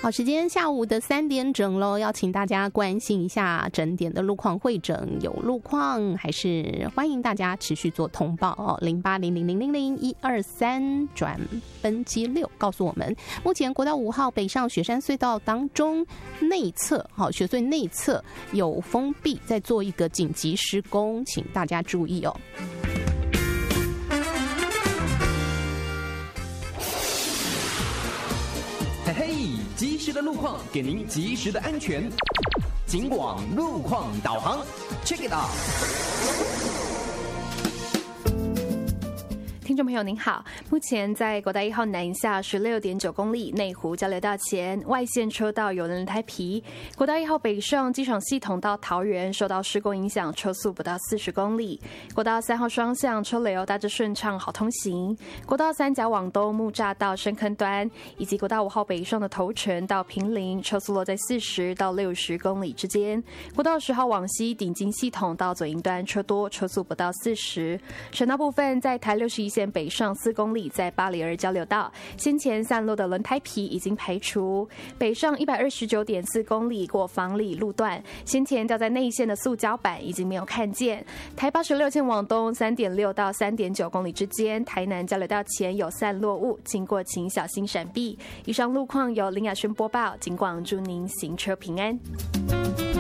好，时间下午的3点整咯，要请大家关心一下整点的路况会诊，有路况还是欢迎大家持续做通报哦，0800000123转分机6告诉我们。目前国道5号北上雪山隧道当中内侧，雪隧内侧有封闭，在做一个紧急施工，请大家注意哦。 嘿嘿，及时的路况给您及时的安全。警广路况导航 ，Check it out。 听众朋友您好，目前在国道1号南下16.9公里内湖交流道前外线车道有轮胎皮，国道1号北上机场系统到桃园受到施工影响，车速不到40公里。国道3号双向车流大致顺畅，好通行。国道3甲往东木栅到深坑端，以及国道5号北上的头城到坪林，车速落在40到60公里之间。国道10号往西顶金系统到左营端车多，车速不到40。省道部分在台61线北上4公里，在巴黎2交流道，先前散落的轮胎皮已经排除。北上129.4公里过房里路段，先前掉在内线的塑胶板已经没有看见。台86线往东3.6到3.9公里之间，台南交流道前有散落物，经过请小心闪避。以上路况由林雅轩播报，警广祝您行车平安。